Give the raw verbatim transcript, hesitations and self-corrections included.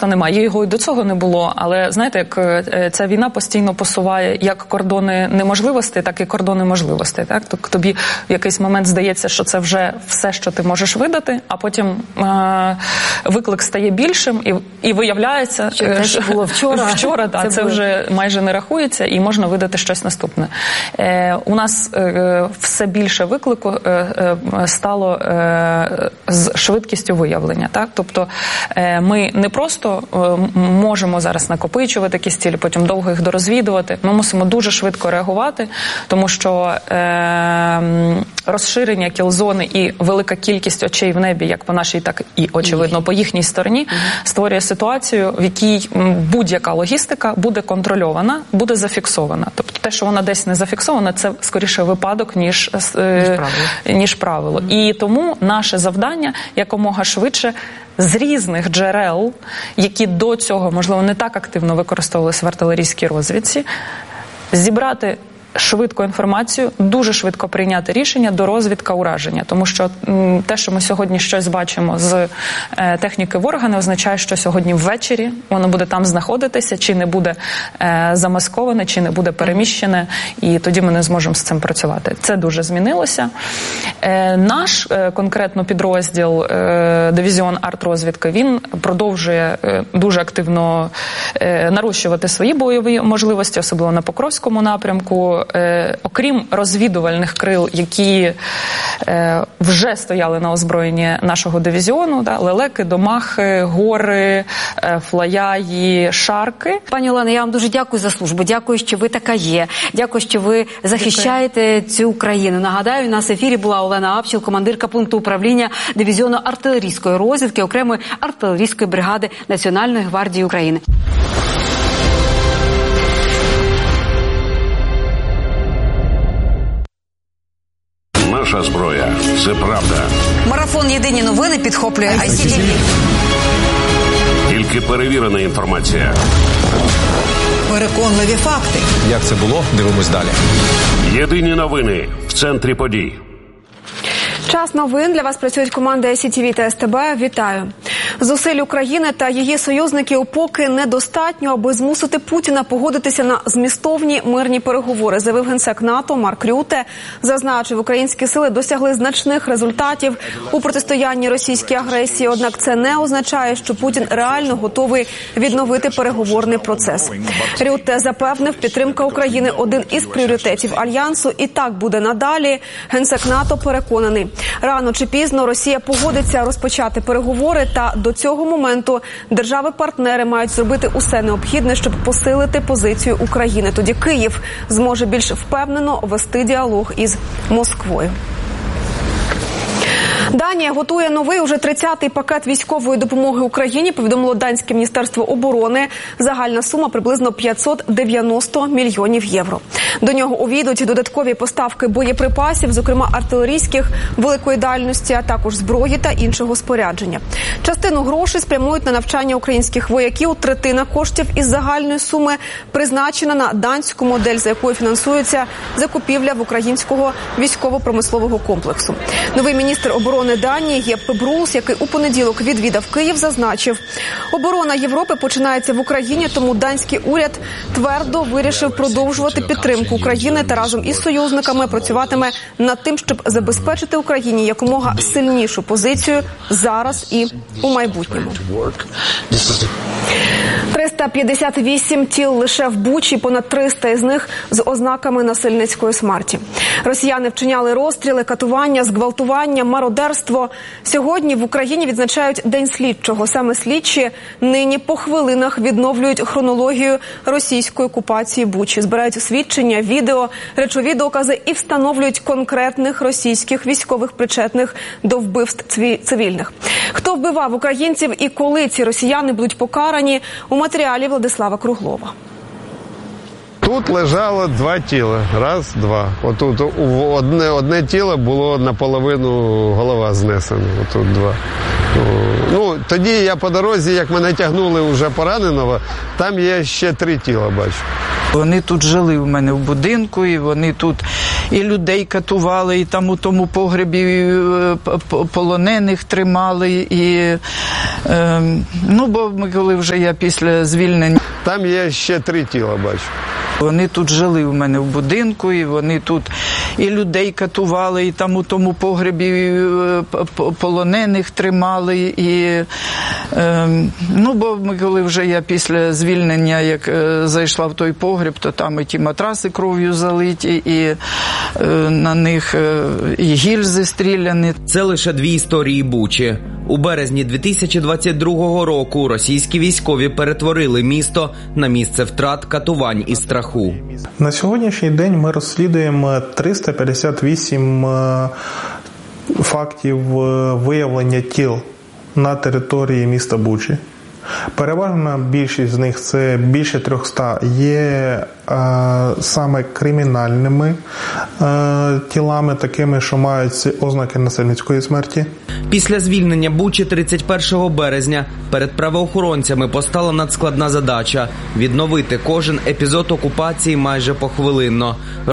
просто немає. Його і до цього не було, але знаєте, як ця війна постійно посуває як кордони неможливостей, так і кордони можливостей. Так? Тобі в якийсь момент здається, що це вже все, що ти можеш видати, а потім е- виклик стає більшим і, і виявляється, що те, що було вчора, вчора да, це, це було... вже майже не рахується і можна видати щось наступне. Е- у нас е- все більше виклику е- е- стало е- з швидкістю виявлення. Так? Тобто е- ми не просто е- можемо зараз накопичувати якісь цілі, потім довго їх дорозвідувати. Ми мусимо дуже швидко реагувати, тому що е- розширення кіл-зони і велика кількість очей в небі, як по нашій, так і, очевидно, по їхній стороні, створює ситуацію, в якій будь-яка логістика буде контрольована, буде зафіксована. Тобто те, що вона десь не зафіксована, це скоріше випадок, ніж, ніж правило. Ніж правило. І тому наше завдання якомога швидше з різних джерел, які до цього, можливо, не так активно використовувалися в артилерійській розвідці, зібрати швидко інформацію, дуже швидко прийняти рішення до розвідка ураження. Тому що м, те, що ми сьогодні щось бачимо з е, техніки ворога, не означає, що сьогодні ввечері воно буде там знаходитися, чи не буде е, замасковане, чи не буде переміщене, і тоді ми не зможемо з цим працювати. Це дуже змінилося. Е, наш е, конкретно підрозділ, е, дивізіон артрозвідки, він продовжує е, дуже активно е, нарощувати свої бойові можливості, особливо на Покровському напрямку. Е, окрім розвідувальних крил, які е, вже стояли на озброєнні нашого дивізіону, да, лелеки, домахи, гори, е, флаяї, шарки. Пані Олено, я вам дуже дякую за службу. Дякую, що ви така є. Дякую, що ви захищаєте дякую. Цю країну. Нагадаю, у нас в ефірі була Олена Апчел, командирка пункту управління дивізіону артилерійської розвідки окремої артилерійської бригади Національної гвардії України. Наша зброя – це правда. Марафон «Єдині новини» підхоплює ай сі ті ві. Тільки перевірена інформація. Переконливі факти. Як це було? Дивимось далі. Єдині новини в центрі подій. Час новин. Для вас працюють команди ай сі ті ві та ес те бе. Вітаю. Зусиль України та її союзників поки недостатньо, аби змусити Путіна погодитися на змістовні мирні переговори, заявив генсек НАТО Марк Рюте. Зазначив, українські сили досягли значних результатів у протистоянні російській агресії, однак це не означає, що Путін реально готовий відновити переговорний процес. Рюте запевнив, підтримка України – один із пріоритетів Альянсу, і так буде надалі. Генсек НАТО переконаний, рано чи пізно Росія погодиться розпочати переговори, та до цього моменту держави-партнери мають зробити усе необхідне, щоб посилити позицію України. Тоді Київ зможе більш впевнено вести діалог із Москвою. Данія готує новий, уже тридцятий пакет військової допомоги Україні, повідомило Данське міністерство оборони. Загальна сума приблизно п'ятсот дев'яносто мільйонів євро. До нього увійдуть додаткові поставки боєприпасів, зокрема артилерійських, великої дальності, а також зброї та іншого спорядження. Частину грошей спрямують на навчання українських вояків. Третина коштів із загальної суми призначена на данську модель, за якою фінансується закупівля в українського військово-промислового комплексу. Новий міністр оборони Данії Єппе Брулс, який у понеділок відвідав Київ, зазначив, оборона Європи починається в Україні, тому данський уряд твердо вирішив продовжувати підтримку України та разом із союзниками працюватиме над тим, щоб забезпечити Україні якомога сильнішу позицію зараз і у майбутньому. триста п'ятдесят вісім тіл лише в Бучі, понад триста із них з ознаками насильницької смерті. Росіяни вчиняли розстріли, катування, зґвалтування, мародерство. Сьогодні в Україні відзначають День слідчого. Саме слідчі нині по хвилинах відновлюють хронологію російської окупації Бучі. Збирають свідчення, відео, речові докази і встановлюють конкретних російських військових причетних до вбивств цивільних. Хто вбивав українців і коли ці росіяни будуть покарані, у матеріалі Владислава Круглова. Тут лежало два тіла. Раз, два. Отут одне, одне тіло було наполовину голова знесена. Отут два. Ну, тоді я по дорозі, як мене тягнули вже пораненого, там є ще три тіла, бачу. Вони тут жили у мене в будинку, і вони тут і людей катували, і там у тому погребі полонених тримали. І, е, ну, бо коли вже я після звільнення... Там є ще три тіла, бачу. Вони тут жили у мене в будинку, і вони тут і людей катували, і там у тому погребі полонених тримали. І, е, ну, бо коли вже я після звільнення, як е, зайшла в той погреб, то там і ті матраси кров'ю залиті, і е, на них е, і гільзи стріляні. Це лише дві історії Бучі. У березні дві тисячі двадцять другого року російські військові перетворили місто на місце втрат, катувань і страху. На сьогоднішній день ми розслідуємо триста п'ятдесят вісім фактів виявлення тіл на території міста Бучі. Переважна більшість з них, це більше трьохсот, є е, саме кримінальними е, тілами, такими, що мають ознаки насильницької смерті. Після звільнення Бучі тридцять першого березня перед правоохоронцями постала надскладна задача – відновити кожен епізод окупації майже похвилинно.